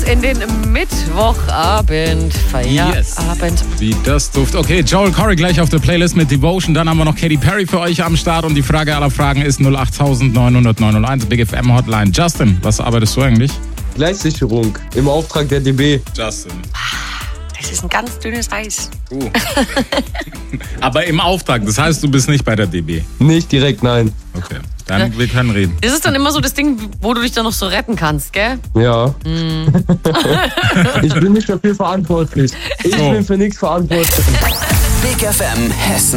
in den Mittwochabend. Feierabend. Yes. Wie das duft. Okay, Joel Corey gleich auf der Playlist mit Devotion. Dann haben wir noch Katy Perry für euch am Start. Und die Frage aller Fragen ist 08900 Big FM Hotline. Justin, was arbeitest du eigentlich? Gleichsicherung im Auftrag der DB. Justin. Das ist ein ganz dünnes Eis. Aber im Auftrag, das heißt, du bist nicht bei der DB? Nicht direkt, nein. Okay, dann wir können reden. Das ist dann immer so das Ding, wo du dich dann noch so retten kannst, gell? Ja. Ich bin nicht dafür verantwortlich. Ich bin für nichts verantwortlich. Big FM Hessen.